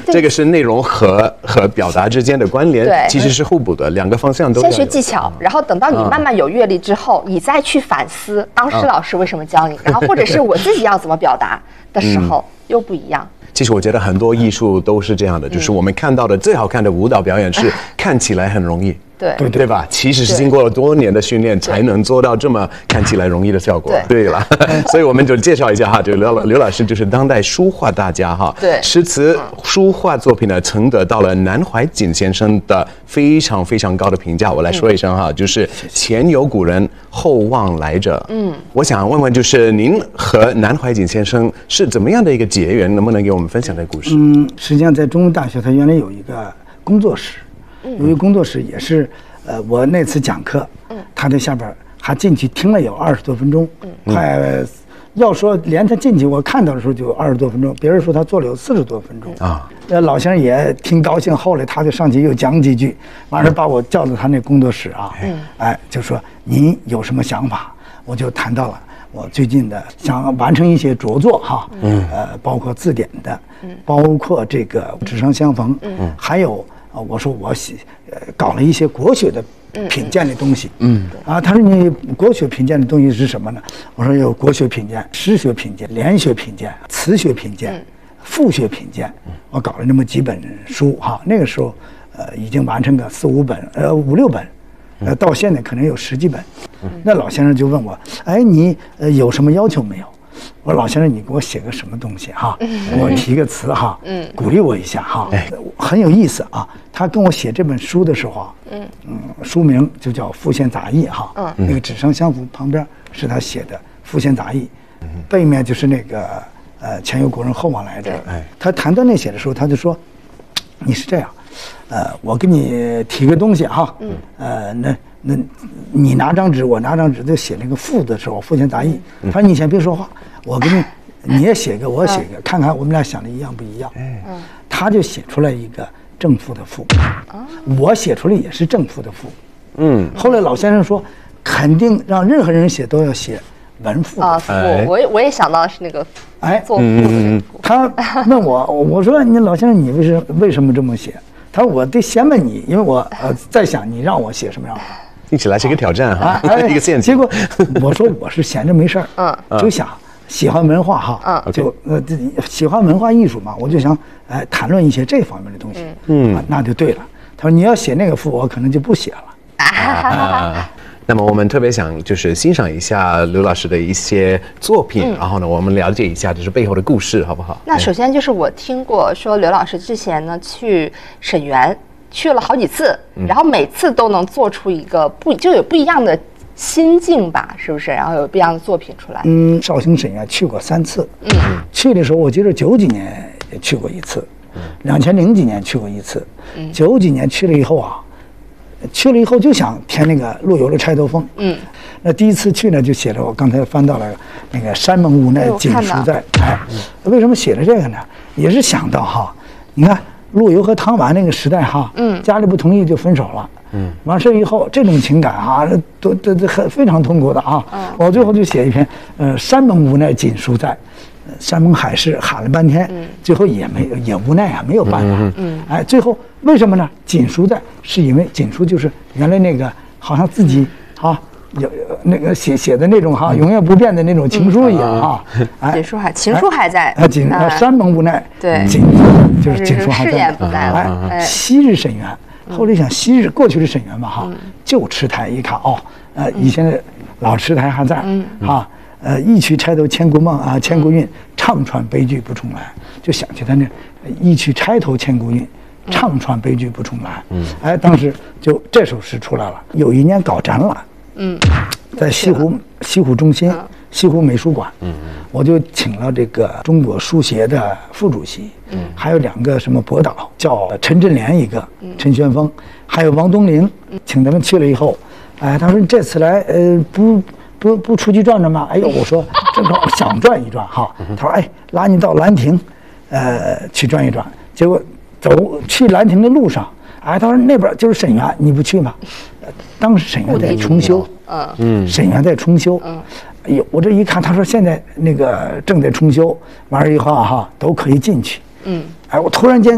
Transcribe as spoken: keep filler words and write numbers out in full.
这个是内容和和表达之间的关联， 对， 其实是互补的，两个方向都要有。 先学技巧，然后等到你慢慢有阅历之后，你再去反思当时老师为什么教你，然后或者是我自己要怎么表达的时候又不一样。 其实我觉得很多艺术都是这样的，就是我们看到的最好看的舞蹈表演是看起来很容易。 对对对吧？其实是经过了多年的训练才能做到这么看起来容易的效果。对了，所以我们就介绍一下哈，就刘刘老师就是当代书画大家哈， 对， 诗词书画作品呢曾得到了南怀瑾先生的非常非常高的评价。我来说一声哈，就是前有古人，后望来者。嗯，我想问问，就是您和南怀瑾先生是怎么样的一个结缘？能不能给我们分享这个故事？ 嗯，实际上在中文大学，它原来有一个工作室。由于工作室也是，呃，我那次讲课，嗯，他在下边还进去听了有二十多分钟，嗯，快，要说连他进去我看到的时候就有二十多分钟，别人说他做了有四十多分钟啊。呃，老先生也挺高兴，后来他就上去又讲几句，完事把我叫到他那工作室啊，嗯，哎，就说您有什么想法，我就谈到了。我最近的想完成一些着作哈，嗯，呃，包括字典的，嗯，包括这个纸上相逢，嗯，还有。啊，我说我写，呃，搞了一些国学的品鉴的东西，嗯，啊，他说你国学品鉴的东西是什么呢？我说有国学品鉴、诗学品鉴、联学品鉴、词学品鉴、赋学品鉴，我搞了那么几本书哈。那个时候，呃，已经完成个四五本，呃，五六本，呃，到现在可能有十几本。那老先生就问我，哎，你呃有什么要求没有？我说老先生，你给我写个什么东西哈？给我提个词哈，嗯，鼓励我一下哈，很有意思啊。他跟我写这本书的时候啊，嗯嗯，书名就叫《复现杂义》哈，嗯，那个纸上相符旁边是他写的《复现杂义》，背面就是那个呃前有古人后望来者。哎，他谈到那写的时候，他就说，你是这样，呃，我给你提个东西哈，嗯，呃，那。那，你拿张纸，我拿张纸，就写那个赋的时候，复现杂义。他说你先别说话，我给你，你也写个，我写个，看看我们俩想的一样不一样。嗯，他就写出来一个正赋的赋，我写出来也是正赋的赋。嗯，后来老先生说，肯定让任何人写都要写文赋啊。赋，我也我也想到的是那个哎做赋的那个赋。 他问我，我说你老先生，你为什为什么这么写？他说我得先问你，因为我呃在想你让我写什么样的。 听起来是一个挑战哈， 啊、 一个陷阱。 结果我说我是闲着没事儿，嗯，就想喜欢文化哈，嗯，就呃喜欢文化艺术嘛，我就想哎谈论一些这方面的东西，嗯，啊、那就对了。他说你要写那个赋，我可能就不写了。 啊，那么我们特别想就是欣赏一下刘老师的一些作品，嗯、然后呢，我们了解一下就是背后的故事，好不好？ 那首先就是我听过说刘老师之前呢去沈园。去了好几次，然后每次都能做出一个不就有不一样的心境吧，是不是？然后有不一样的作品出来。 嗯，绍兴沈园去过三次。嗯，去的时候我记得九几年也去过一次，两千零几年去过一次。嗯，九几年去了以后啊，去了以后就想填那个陆游的《钗头凤》。嗯，那第一次去呢，就写了我刚才翻到了那个山盟无奈锦书在。哎，为什么写了这个呢？也是想到哈，你看。陆游和唐婉那个时代哈，嗯，家里不同意就分手了，嗯，完事以后这种情感哈，都都都很非常痛苦的啊。嗯，我最后就写一篇，呃，山盟无奈锦书在，山盟海誓喊了半天，嗯，最后也没也无奈啊，没有办法，嗯，哎，最后为什么呢？锦书在是因为锦书就是原来那个好像自己啊。有那个写写的那种哈，永远不变的那种情书一样哈。 哎，锦书还情书还在。 啊，锦山盟无奈。 对， 锦就是锦书还在。 誓言不在了。 哎，昔日沈园，后来想昔日过去的沈园嘛哈，旧池台一看哦，呃，以前的老池台还在哈，呃，一曲钗头千古梦啊，千古韵，唱穿悲剧不重来，就想起他那一曲钗头千古韵。唱穿悲剧不重来。嗯，哎，当时就这首诗出来了。有一年搞展览。嗯，在西湖西湖中心、嗯、西湖美术馆，嗯，我就请了这个中国书协的副主席，嗯，还有两个什么博导，叫陈振莲一个，嗯，陈玄峰，还有王东陵，请他们去了以后，哎，他说你这次来，呃，不不不出去转转吗？哎呦，我说正好想转一转哈，他说哎，拉你到兰亭，呃，去转一转。结果走去兰亭的路上。哎，他说那边就是沈园，你不去吗？当时沈园在重修，嗯，沈园在重修，嗯，哎呦，我这一看，他说现在那个正在重修，完了以后哈都可以进去，嗯，哎，我突然间